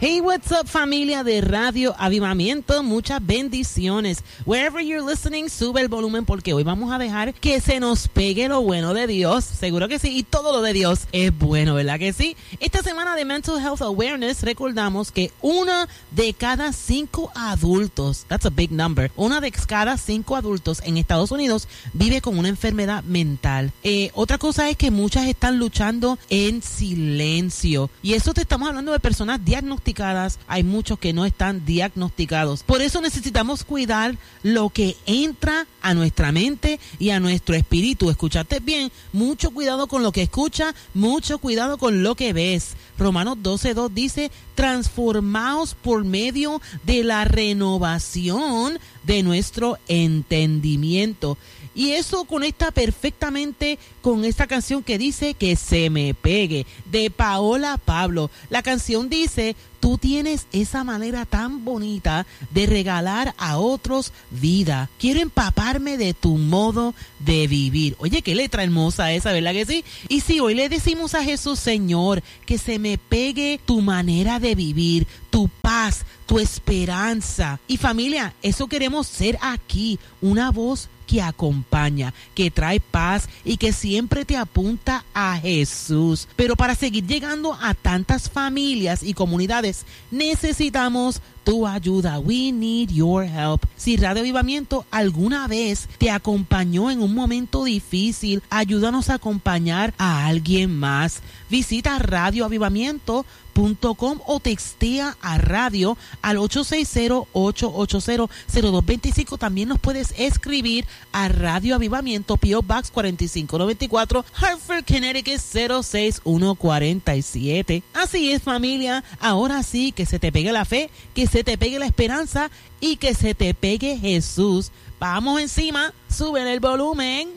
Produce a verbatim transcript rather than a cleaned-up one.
Hey, what's up, familia de Radio Avivamiento? Muchas bendiciones. Wherever you're listening, sube el volumen porque hoy vamos a dejar que se nos pegue lo bueno de Dios. Seguro que sí. Y todo lo de Dios es bueno, ¿verdad que sí? Esta semana de Mental Health Awareness recordamos que una de cada cinco adultos, that's a big number, una de cada cinco adultos en Estados Unidos vive con una enfermedad mental. Eh, otra cosa es que muchas están luchando en silencio. Y eso te estamos hablando de personas diagnosticadas. Hay muchos que no están diagnosticados. Por eso necesitamos cuidar lo que entra a nuestra mente y a nuestro espíritu. Escúchate bien, mucho cuidado con lo que escuchas, mucho cuidado con lo que ves. Romanos doce dos dice, transformaos por medio de la renovación de nuestro entendimiento. Y eso conecta perfectamente con esta canción que dice que se me pegue, de Paola Pablo. La canción dice, tú tienes esa manera tan bonita de regalar a otros vida. Quiero empaparme de tu modo de vivir. Oye, qué letra hermosa esa, ¿verdad que sí? Y si hoy le decimos a Jesús, Señor, que se me pegue tu manera de vivir, tu paz, tu esperanza. Y familia, eso queremos ser aquí, una voz que acompaña, que trae paz y que siempre te apunta a Jesús. Pero para seguir llegando a tantas familias y comunidades, necesitamos tu ayuda. We need your help. Si Radio Avivamiento alguna vez te acompañó en un momento difícil, ayúdanos a acompañar a alguien más. Visita radio avivamiento punto com o textea a radio al ocho seis cero, ocho ocho cero, cero dos dos cinco. También nos puedes escribir a Radio Avivamiento, P O Box cuatro cinco nueve cuatro, Hartford, Connecticut cero seis uno cuatro siete. Así es, familia. Ahora sí, que se te pegue la fe, que se te pegue la esperanza y que se te pegue Jesús. Vamos encima, suben el volumen.